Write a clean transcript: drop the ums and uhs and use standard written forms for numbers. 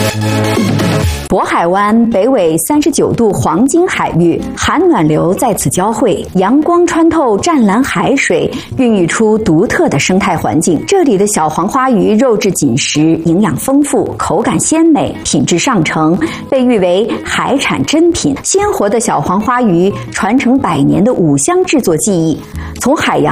渤海湾北纬39度黄金海域，寒暖流在此交汇，阳光穿透湛蓝海水，孕育出独特的生态环境。这里的小黄花鱼肉质紧实，营养丰富，口感鲜美，品质上乘，被誉为海产珍品。鲜活的小黄花鱼传承100年的五香制作技艺，从海洋